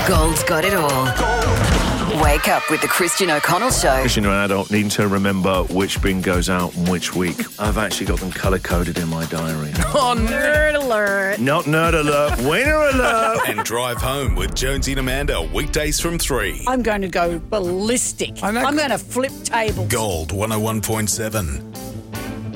Gold's got it all. Wake up with the Christian O'Connell Show. As you know, an adult needing to remember which bin goes out and which week. I've actually got them colour-coded in my diary. Oh, nerd alert. Not nerd alert, winner alert. And drive home with Jonesy and Amanda weekdays from 3. I'm going to go ballistic. I'm going to flip tables. Gold 101.7.